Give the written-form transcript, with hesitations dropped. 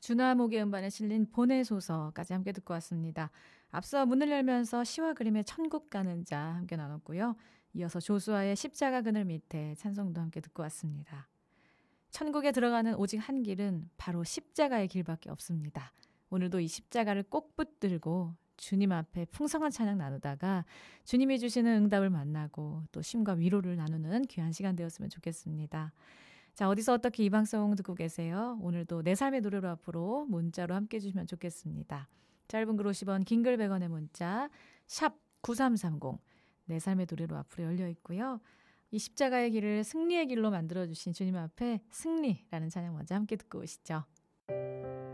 주나목의 음반에 실린 보내소서까지 함께 듣고 왔습니다. 앞서 문을 열면서 시와 그림의 천국 가는 자 함께 나눴고요. 이어서 조수아의 십자가 그늘 밑에 찬송도 함께 듣고 왔습니다. 천국에 들어가는 오직 한 길은 바로 십자가의 길밖에 없습니다. 오늘도 이 십자가를 꼭 붙들고 주님 앞에 풍성한 찬양 나누다가 주님이 주시는 응답을 만나고 또 쉼과 위로를 나누는 귀한 시간 되었으면 좋겠습니다. 자, 어디서 어떻게 이 방송 듣고 계세요? 오늘도 내 삶의 노래로 앞으로 문자로 함께 해주시면 좋겠습니다. 짧은 글 50원, 긴 글 100원의 문자 샵 9330 내 삶의 노래로 앞으로 열려 있고요. 이 십자가의 길을 승리의 길로 만들어주신 주님 앞에 승리라는 찬양 먼저 함께 듣고 오시죠.